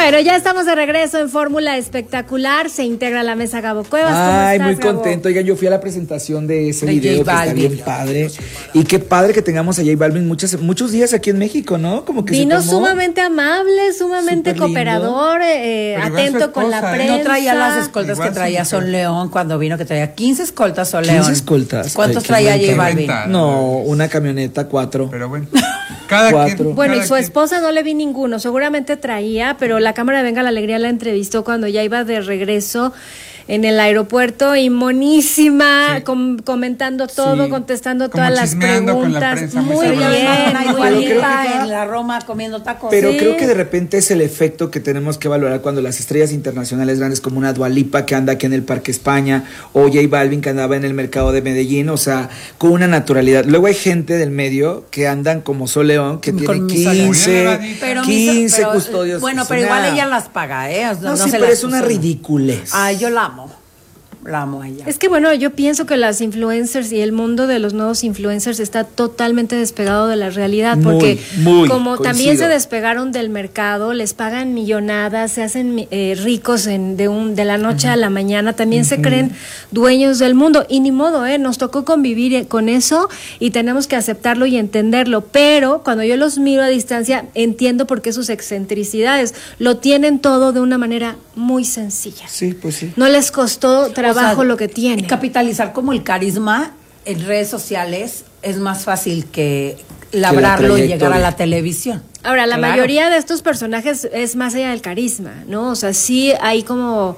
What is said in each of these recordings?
Bueno, ya estamos de regreso en Fórmula Espectacular. Se integra a la mesa Gabo Cuevas. Ay, ¿Cómo estás, muy Gabo? contento. Oigan, yo fui a la presentación de ese video que está bien padre. Sí. Y qué padre que tengamos a J Balvin muchos días aquí en México, ¿no? Como que vino se tomó sumamente amable, sumamente cooperador, atento con la prensa. No traía las escoltas que traía Son León cuando vino, que traía 15 escoltas Son León. 15 escoltas. ¿Cuántos traía J Balvin? No, una camioneta, 4. Pero bueno, cada 4. quien. Bueno, y cada su quien. esposa no le vi ninguno, seguramente traía, pero la cámara de Venga la Alegría la entrevistó cuando ya iba de regreso en el aeropuerto y monísima, Sí. comentando todo, Sí. contestando Como todas las chismeando con la preguntas. prensa, muy Muy sabroso. bien, muy Pero bien. creo que- en la Roma comiendo tacos. Pero Sí. creo que de repente es el efecto que tenemos que valorar cuando las estrellas internacionales grandes como una Dua Lipa que anda aquí en el Parque España o J Balvin que andaba en el mercado de Medellín, o sea, con una naturalidad. Luego hay gente del medio que andan como Sol León que tiene Con 15, Pero 15 pero, custodios. Bueno, Es pero una- igual ella las paga, ¿eh? No, sí, se pero las es una puso. ridiculez. Ay, yo la amo. La amo a ella. Es que bueno, yo pienso que las influencers y el mundo de los nuevos influencers está totalmente despegado de la realidad, Muy, porque muy, como también coincido. se despegaron del mercado, les pagan millonadas, se hacen ricos de la noche a la mañana, también se creen dueños del mundo y ni modo, nos tocó convivir con eso y tenemos que aceptarlo y entenderlo, pero cuando yo los miro a distancia entiendo por qué sus excentricidades lo tienen todo de una manera muy sencilla. Sí, pues sí. No les costó trabajo O sea, lo que tienen. Capitalizar como el carisma en redes sociales es más fácil que labrarlo y llegar a la televisión. Ahora, la Claro. mayoría de estos personajes es más allá del carisma, ¿no? O sea, sí hay como...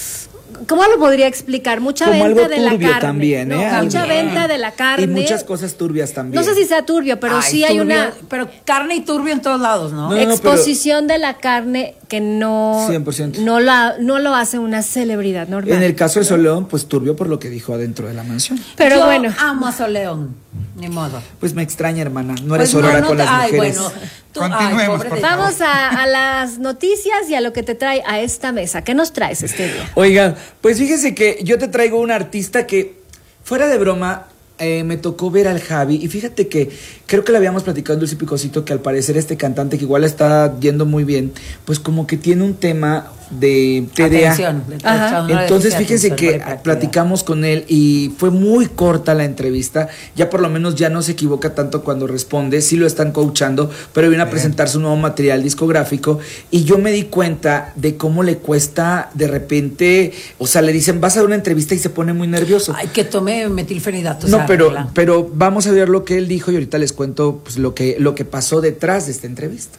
¿Cómo lo podría explicar? Mucha Como venta algo de la turbio carne. también, ¿no? ¿eh? Mucha Algo. venta de la carne. Y muchas cosas turbias también. No sé si sea turbio, pero Ay, sí hay turbio, una Pero carne y turbio en todos lados, ¿no? No, exposición de la carne que no... 100%. No lo hace una celebridad normal. En el caso de Sol León, pues turbio por lo que dijo adentro de la mansión. Pero Yo bueno. amo a Sol León, ni modo. Pues me extraña, hermana. No eres Pues aurora con las ay, mujeres. bueno. Continuemos, pobre por de- favor. Vamos a las noticias y a lo que te trae a esta mesa. ¿Qué nos traes este día? Oigan, pues fíjense que yo te traigo un artista que, fuera de broma, me tocó ver al Javi. Y fíjate que creo que le habíamos platicado en Dulce y Picosito que al parecer este cantante, que igual está yendo muy bien, pues como que tiene un tema de TDA. Atención, Ajá. Entonces fíjense atención, que hiperactividad. platicamos con él y fue muy corta la entrevista. Ya por lo menos ya no se equivoca tanto cuando responde. Sí lo están coachando, pero viene a presentar su nuevo material discográfico. Y yo me di cuenta de cómo le cuesta de repente, o sea, le dicen vas a dar una entrevista y se pone muy nervioso. Ay, que tome metilfenidato. No, esa pero regla. vamos a ver lo que él dijo y ahorita les cuento pues, lo que pasó detrás de esta entrevista.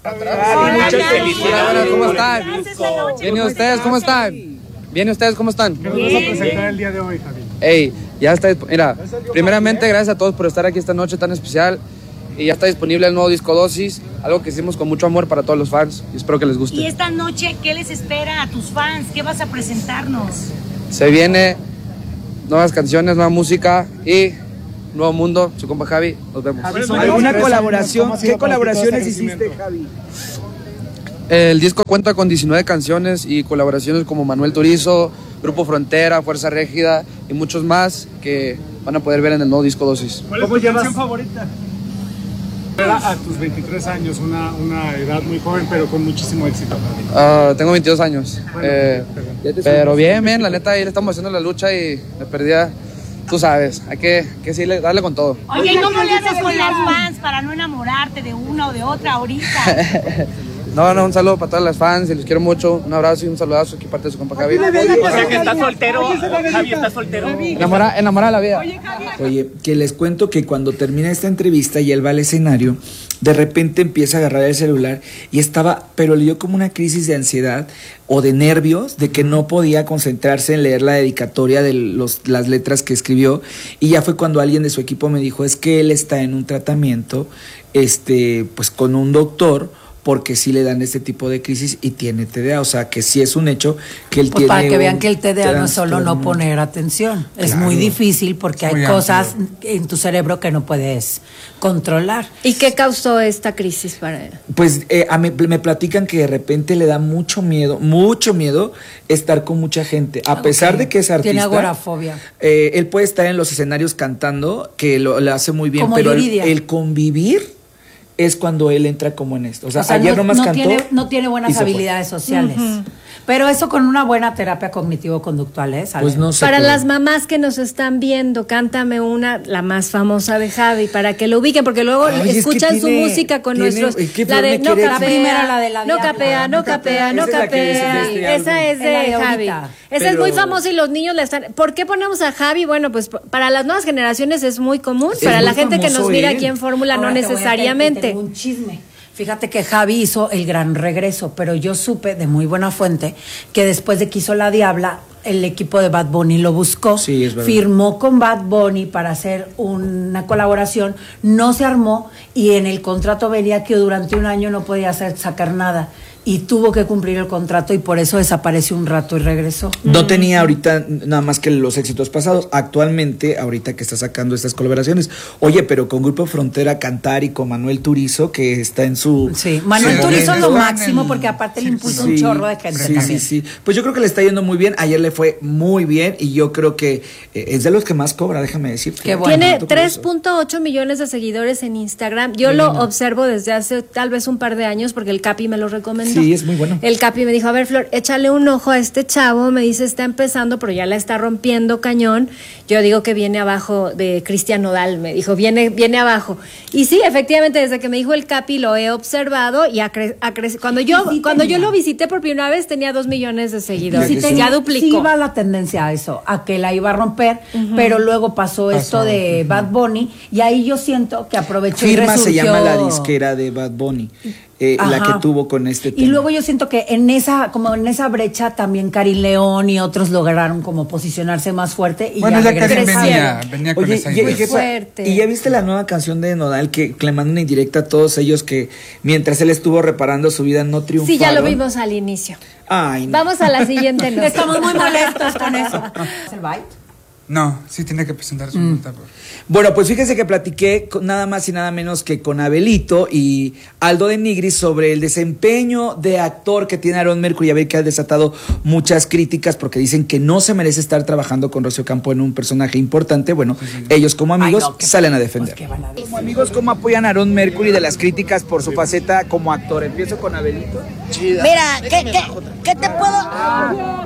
Hola, ¿cómo están? Bien, ¿y ustedes cómo están? Bien, ¿y ustedes cómo están? ¿Qué nos vas a presentar el día de hoy, Javi? Ey, ya está, mira, primeramente gracias a todos por estar aquí esta noche tan especial y ya está disponible el nuevo disco Dosis, algo que hicimos con mucho amor para todos los fans y espero que les Y guste. esta noche, ¿qué les espera a tus fans? ¿Qué vas a presentarnos? Se viene nuevas canciones, nueva música y nuevo mundo, su compa Javi, nos vemos. ¿Alguna colaboración? ¿Cómo ha sido ¿Qué para ti todo colaboraciones este hiciste, crecimiento? Javi? El disco cuenta con 19 canciones y colaboraciones como Manuel Turizo, Grupo Frontera, Fuerza Régida y muchos más que van a poder ver en el nuevo disco Dosis. ¿Cuál es tu canción favorita? Era a tus 23 años, una edad muy joven, pero con muchísimo éxito. Tengo 22 años. Pero bien, la neta, ahí le estamos haciendo la lucha y me perdía. Tú sabes, hay que sí, darle con todo. Oye, ¿y cómo le haces con las fans para no enamorarte de una o de otra ahorita? No, un saludo para todas las fans y los quiero mucho. Un abrazo y un saludazo aquí parte de su compa Javi. O sea que está soltero, Javi está soltero. Enamorada de la vida. Oye, que les cuento que cuando termina esta entrevista y él va al escenario, de repente empieza a agarrar el celular y estaba, pero le dio como una crisis de ansiedad o de nervios, de que no podía concentrarse en leer la dedicatoria de las letras que escribió. Y ya fue cuando alguien de su equipo me dijo, es que él está en un tratamiento, pues con un doctor, porque sí le dan este tipo de crisis y tiene TDA, o sea que sí es un hecho que él Pues tiene para que vean un que el TDA no es solo no trastorno. poner atención, es Claro. muy difícil porque hay Muy cosas en tu cerebro que no puedes controlar. ¿Y qué causó esta crisis para él? Pues me platican que de repente le da mucho miedo estar con mucha gente, a pesar de que es artista. Tiene agorafobia. Él puede estar en los escenarios cantando, que lo hace muy bien, Como pero Yuridia. el convivir es cuando él entra como en esto. O sea, O sea, ayer nomás cantó. no tiene buenas y se fue. habilidades sociales. Pero eso con una buena terapia cognitivo-conductual, ¿eh? Pues no sé. Para pero- las mamás que nos están viendo, cántame la más famosa de Javi, para que lo ubiquen, porque luego Ay, es que escuchan su tiene- música con tiene- nuestros... ¿qué La de flor me no quiere? capea, La primera, la de la no diabla. capea, no capea, no Esa es la que dicen de capea. este Esa álbum. es de Es la de Javi. ahorita. Esa es muy Pero- famosa y los niños la están... ¿Por qué ponemos a Javi? Bueno, pues para las nuevas generaciones es muy común, Es para muy la gente que nos famoso mira él. aquí en Fórmula no Ahora te voy a necesariamente. tengo un chisme. Fíjate que Javi hizo el gran regreso, pero yo supe de muy buena fuente que después de que hizo La Diabla, el equipo de Bad Bunny lo buscó, Sí, es verdad. firmó con Bad Bunny para hacer una colaboración, no se armó y en el contrato venía que durante un año no podía sacar nada y tuvo que cumplir el contrato y por eso desapareció un rato y regresó. No tenía ahorita nada más que los éxitos pasados. Actualmente, ahorita que está sacando estas colaboraciones. Oye, pero con Grupo Frontera cantar y con Manuel Turizo, que está en su... Sí, Manuel su Turizo es lo momento. máximo porque aparte le impulsa un Sí, chorro de gente sí, también. sí. Pues yo creo que le está yendo muy bien. Ayer le fue muy bien y yo creo que es de los que más cobra, déjame decir. Qué bueno. Tiene Junto con eso. 3.8 millones de seguidores en Instagram. Yo lo observo desde hace tal vez un par de años porque el Capi me lo recomendó. Sí, es muy bueno. El Capi me dijo, a ver, Flor, échale un ojo a este chavo. Me dice, está empezando, pero ya la está rompiendo cañón. Yo digo que viene abajo de Cristian Nodal. Me dijo, viene abajo. Y sí, efectivamente, desde que me dijo el Capi lo he observado y ha crecido. Cuando yo lo visité por primera vez tenía 2 millones de seguidores. Sí tenía- Ya duplicó. Sí iba la tendencia a eso, a que la iba a romper, pero luego pasó esto de Bad Bunny y ahí yo siento que aprovechó y Firma se resurgió. llama la disquera de Bad Bunny, la Ajá. que tuvo con este Y tema. luego yo siento que en esa brecha también Karin León y otros lograron como posicionarse más fuerte y Bueno, ya regresaron. Karim venía con Oye, esa y, idea. y qué fuerte. ¿y ya viste la nueva canción de Nodal que le manda una indirecta a todos ellos que mientras él estuvo reparando su vida no triunfaron? Sí, ya lo vimos al inicio. Ay, no. Vamos a la siguiente nota. Estamos muy molestos con eso. ¿Es el bite? No, sí tiene que presentar su nota. Bueno, pues fíjense que platiqué nada más y nada menos que con Abelito y Aldo de Nigris sobre el desempeño de actor que tiene Aaron Mercury. Ya ve que ha desatado muchas críticas porque dicen que no se merece estar trabajando con Rocío Campo en un personaje importante. Bueno, ellos como amigos Ay, no, salen a pues, defender. ¿qué van a decir? Como amigos, ¿cómo apoyan a Aaron Mercury de las críticas por su faceta como actor? Empiezo con Abelito. Mira, ¿qué te puedo...?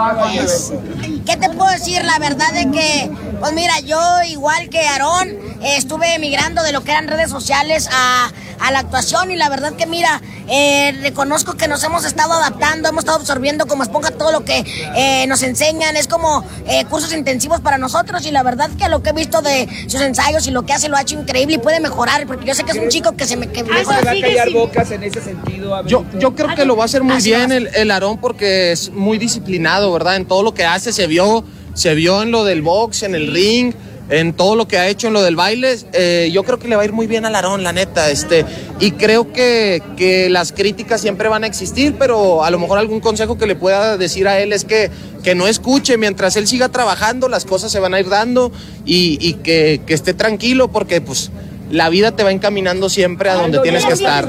¿Qué te puedo decir? La verdad de que, pues mira, yo igual que Aarón, estuve emigrando de lo que eran redes sociales a la actuación y la verdad que mira, reconozco que nos hemos estado adaptando, hemos estado absorbiendo como esponja todo lo que nos enseñan, es como cursos intensivos para nosotros y la verdad que lo que he visto de sus ensayos y lo que hace lo ha hecho increíble y puede mejorar, porque yo sé que es un chico que se me... Que ¿Se va a callar bocas en ese sentido, Abelito? Yo creo que lo va a hacer muy bien el Aarón porque es muy disciplinado, ¿verdad? En todo lo que hace se vio en lo del box, en el ring, en todo lo que ha hecho en lo del baile. Yo creo que le va a ir muy bien al Aarón, la neta. Y creo que las críticas siempre van a existir, pero a lo mejor algún consejo que le pueda decir a él es que no escuche. Mientras él siga trabajando, las cosas se van a ir dando y que esté tranquilo porque pues la vida te va encaminando siempre a donde tienes que estar.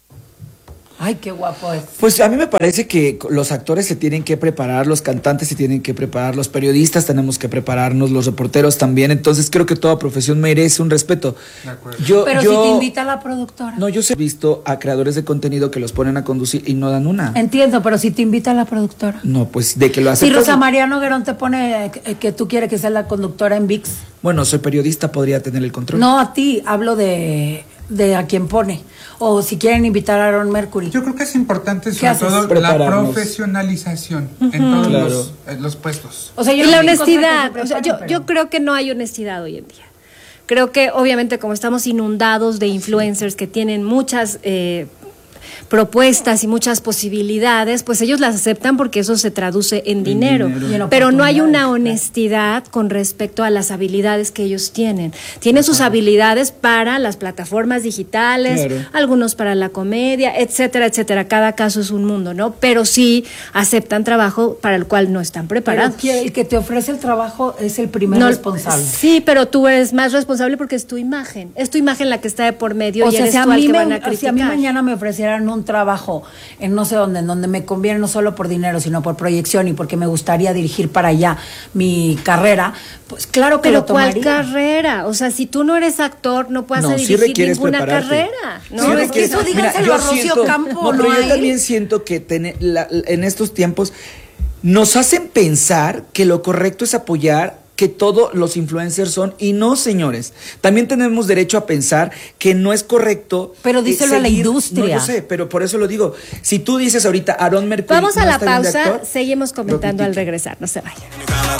Ay, qué guapo es. Pues a mí me parece que los actores se tienen que preparar, los cantantes se tienen que preparar, los periodistas tenemos que prepararnos, los reporteros también. Entonces creo que toda profesión merece un respeto. De acuerdo. Pero si te invita la productora. No, yo he visto a creadores de contenido que los ponen a conducir y no dan una. Entiendo, pero si te invita la productora. No, pues de que lo Si aceptas. Rosa María Noguerón te pone que tú quieres que sea la conductora en VIX. Bueno, soy periodista, podría tener el control. No a ti, hablo de a quien pone. O si quieren invitar a Aaron Mercury. Yo creo que es importante ¿Qué sobre haces? todo la Prepararnos. profesionalización en todos Claro. los puestos. O sea, Y yo la no digo honestidad, que se o sea, preparen, yo creo que no hay honestidad hoy en día. Creo que obviamente como estamos inundados de influencers que tienen muchas propuestas y muchas posibilidades, pues ellos las aceptan porque eso se traduce en dinero. Y en Pero no hay una oportunidades, honestidad con respecto a las habilidades que ellos tienen. Tienen sus habilidades para las plataformas digitales, Claro. algunos para la comedia, etcétera, etcétera. Cada caso es un mundo, ¿no? Pero sí aceptan trabajo para el cual no están Pero preparados. el que te ofrece el trabajo es el primer No, responsable. Sí, pero tú eres más responsable porque es tu imagen. Es tu imagen la que está de por medio O y sea, eres si a, tú al mí que van a si a mí criticar. mañana me ofrecieran ofrecieran un trabajo en no sé dónde, en donde me conviene no solo por dinero, sino por proyección y porque me gustaría dirigir para allá mi carrera, pues claro que Pero lo tomaría. ¿cuál carrera? O sea, si tú no eres actor, no puedes No, sí dirigir requieres ninguna prepararte. carrera. ¿no? Sí es requieres- que eso díganselo Mira, a Rocío Campo, no, pero no a yo él. también siento que en estos tiempos nos hacen pensar que lo correcto es apoyar que todos los influencers son, y no, señores. También tenemos derecho a pensar que no es correcto. Pero díselo a la industria. No, yo sé, pero por eso lo digo. Si tú dices ahorita, Aarón Mercury Vamos a no la está bien de pausa, actor, seguimos comentando lo al critican. regresar, no se vayan.